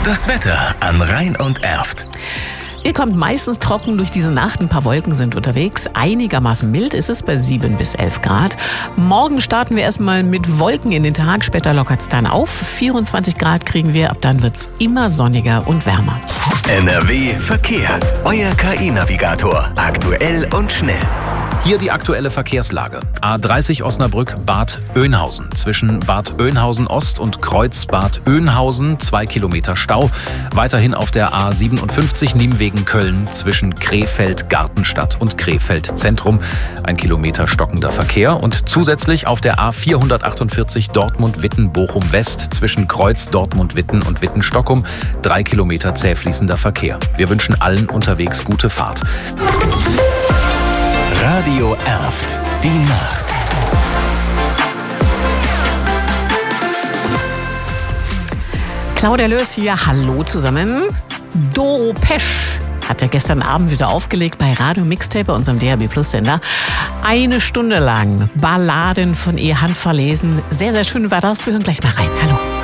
Das Wetter an Rhein und Erft. Ihr kommt meistens trocken durch diese Nacht. Ein paar Wolken sind unterwegs. Einigermaßen mild ist es bei 7 bis 11 Grad. Morgen starten wir erstmal mit Wolken in den Tag. Später lockert es dann auf. 24 Grad kriegen wir. Ab dann wird es immer sonniger und wärmer. NRW Verkehr. Euer KI-Navigator. Aktuell und schnell. Hier die aktuelle Verkehrslage. A30 Osnabrück-Bad Oeynhausen. Zwischen Bad Oeynhausen Ost und Kreuz Bad Oeynhausen 2 Kilometer Stau. Weiterhin auf der A57 Nimwegen-Köln zwischen Krefeld-Gartenstadt und Krefeld-Zentrum 1 Kilometer stockender Verkehr. Und zusätzlich auf der A448 Dortmund-Witten-Bochum-West zwischen Kreuz Dortmund-Witten und Witten-Stockum 3 Kilometer zäh fließender Verkehr. Wir wünschen allen unterwegs gute Fahrt. Radio Erft. Die Nacht. Claudia Löß hier. Hallo zusammen. Doro Pesch hat er gestern Abend wieder aufgelegt bei Radio Mixtape, bei unserem DAB Plus Sender. 1 Stunde lang Balladen von ihr handverlesen. Sehr, sehr schön war das. Wir hören gleich mal rein. Hallo.